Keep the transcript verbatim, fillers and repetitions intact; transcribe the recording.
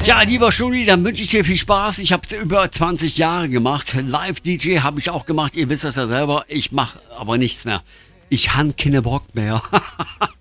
Ja, lieber Studi, dann wünsche ich dir viel Spaß. Ich habe es über zwanzig Jahre gemacht. Live-D J habe ich auch gemacht. Ihr wisst das ja selber. Ich mache aber nichts mehr. Ich han keine Bock mehr.